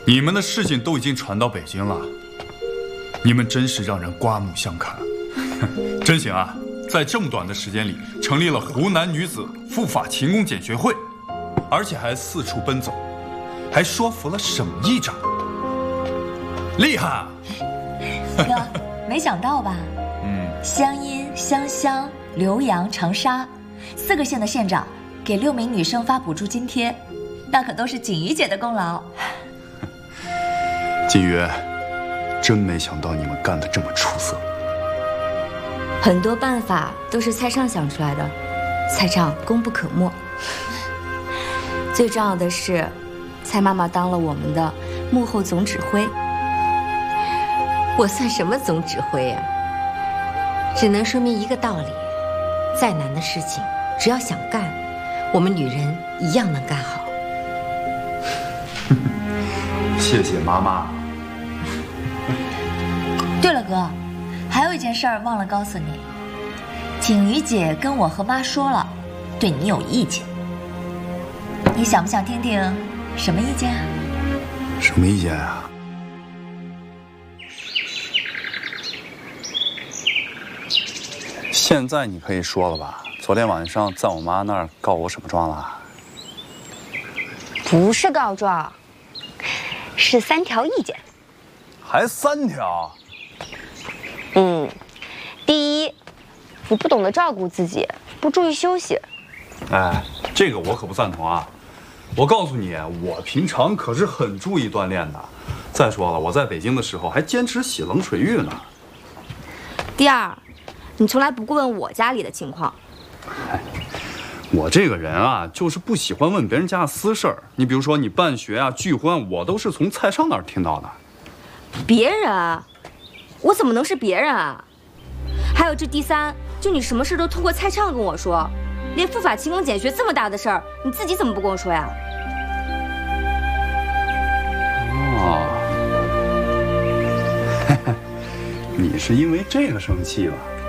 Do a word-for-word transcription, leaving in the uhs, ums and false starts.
你们的事情都已经传到北京了，你们真是让人刮目相看。真行啊，在这么短的时间里，成立了湖南女子妇法勤工俭学会，而且还四处奔走，还说服了省议长，厉害啊！ 哥，没想到吧？嗯，湘阴、湘乡、浏阳、长沙四个县的县长给六名女生发补助津贴，那可都是锦瑜姐的功劳。 锦瑜，真没想到你们干得这么出色。 很多办法都是蔡尚想出来的，蔡尚功不可没。最重要的是，蔡妈妈当了我们的幕后总指挥。我算什么总指挥呀？只能说明一个道理：再难的事情，只要想干，我们女人一样能干好。 谢谢妈妈。 对了，哥，还有一件事儿忘了告诉你，锦瑜姐跟我和妈说了，对你有意见。你想不想听听什么意见啊？ 什么意见啊？现在你可以说了吧？昨天晚上在我妈那儿告我什么状了？ 不是告状，是三条意见。 还三条？ 嗯，第一，你不懂得照顾自己，不注意休息。 哎，这个我可不赞同啊！我告诉你，我平常可是很注意锻炼的。再说了，我在北京的时候还坚持洗冷水浴呢。 第二，你从来不过问我家里的情况。 哎，我这个人啊，就是不喜欢问别人家的私事儿。你比如说，你办学啊、聚婚，我都是从蔡尚那儿听到的。 别人？我怎么能是别人啊？还有这第三，就你什么事都通过蔡尚跟我说，连妇法勤工俭学这么大的事儿，你自己怎么不跟我说呀？ 哦，你是因为这个生气吧？